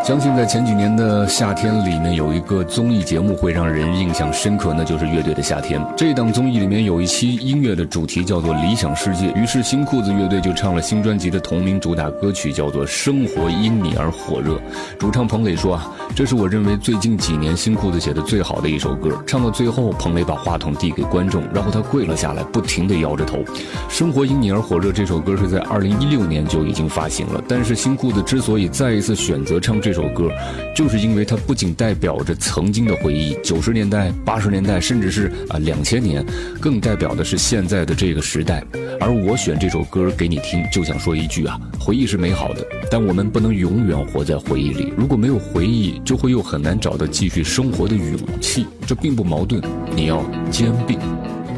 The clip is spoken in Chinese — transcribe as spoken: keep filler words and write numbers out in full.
相信在前几年的夏天里面有一个综艺节目会让人印象深刻，那就是乐队的夏天。这档综艺里面有一期音乐的主题叫做理想世界，于是新裤子乐队就唱了新专辑的同名主打歌曲，叫做生活因你而火热。主唱彭磊说啊，这是我认为最近几年新裤子写的最好的一首歌。唱到最后，彭磊把话筒递给观众，然后他跪了下来，不停地摇着头。生活因你而火热这首歌是在二零一六年就已经发行了，但是新裤子之所以再一次选择唱这首歌，就是因为它不仅代表着曾经的回忆，九十年代、八十年代，甚至是啊两千年，更代表的是现在的这个时代。而我选这首歌给你听，就想说一句啊，回忆是美好的，但我们不能永远活在回忆里。如果没有回忆，就会又很难找到继续生活的勇气，这并不矛盾，你要坚定。